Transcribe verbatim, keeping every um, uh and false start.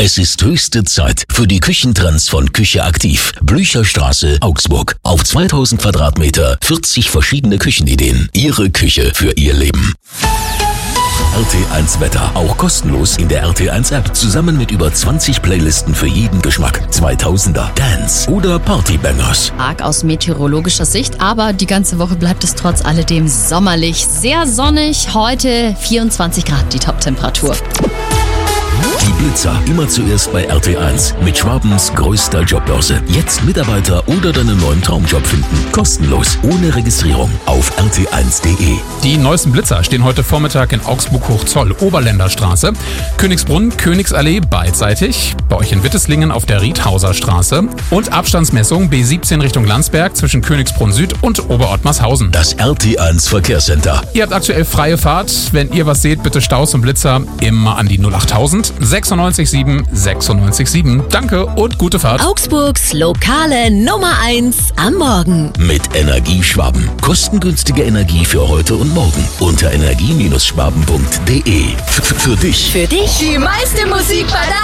Es ist höchste Zeit für die Küchentrends von Küche Aktiv. Blücherstraße, Augsburg. Auf zweitausend Quadratmeter, vierzig verschiedene Küchenideen. Ihre Küche für Ihr Leben. R T eins Wetter. Auch kostenlos in der R T eins App. Zusammen mit über zwanzig Playlisten für jeden Geschmack. zweitausender, Dance oder Partybangers. Arg aus meteorologischer Sicht, aber die ganze Woche bleibt es trotz alledem sommerlich. Sehr sonnig. Heute vierundzwanzig Grad die Toptemperatur. Die Blitzer immer zuerst bei R T eins mit Schwabens größter Jobbörse. Jetzt Mitarbeiter oder deinen neuen Traumjob finden. Kostenlos, ohne Registrierung auf r t eins punkt d e. Die neuesten Blitzer stehen heute Vormittag in Augsburg-Hochzoll, Oberländerstraße, Königsbrunn, Königsallee beidseitig, bei euch in Witteslingen auf der Riedhauser Straße und Abstandsmessung B siebzehn Richtung Landsberg zwischen Königsbrunn Süd und Oberottmarshausen. Das R T eins Verkehrscenter. Ihr habt aktuell freie Fahrt. Wenn ihr was seht, bitte Staus und Blitzer immer an die null achttausend sechsundneunzig sieben sechsundneunzig sieben. Danke und gute Fahrt. Augsburgs lokale Nummer eins am Morgen. Mit Energieschwaben. Kostengünstige Energie für heute und morgen. Unter energie Bindestrich schwaben punkt d e. F- Für dich. Für dich die meiste Musik bei der